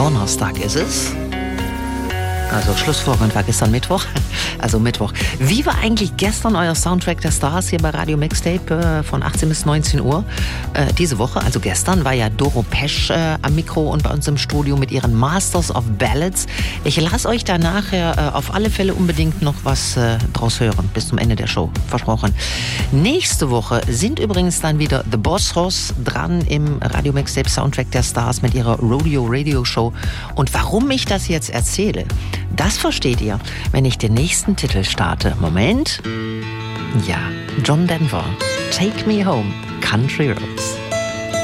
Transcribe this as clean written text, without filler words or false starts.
Donnerstag ist es. Also Schlussfolgerung war gestern Mittwoch. Also Mittwoch. Wie war eigentlich gestern euer Soundtrack der Stars hier bei Radio Mixtape von 18 bis 19 Uhr? Diese Woche, also gestern, war ja Doro Pesch am Mikro und bei uns im Studio mit ihren Masters of Ballads. Ich lasse euch da nachher auf alle Fälle unbedingt noch was draus hören. Bis zum Ende der Show. Versprochen. Nächste Woche sind übrigens dann wieder The Boss Hoss dran im Radio Mixtape Soundtrack der Stars mit ihrer Rodeo Radio Show. Und warum ich das jetzt erzähle, das versteht ihr, wenn ich den nächsten Titel starte. Moment. Ja, John Denver. Take Me Home, Country Roads.